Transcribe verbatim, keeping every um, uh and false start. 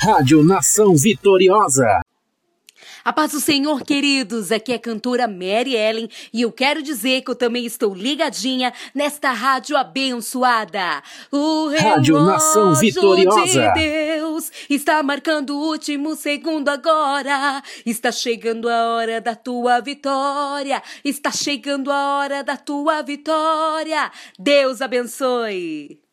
Rádio Nação Vitoriosa. A paz do Senhor, queridos, aqui é a cantora Mary Ellen e eu quero dizer que eu também estou ligadinha nesta rádio abençoada. O Rádio Nação Vitoriosa de Deus está marcando o último segundo agora. Está chegando a hora da tua vitória. Está chegando a hora da tua vitória. Deus abençoe.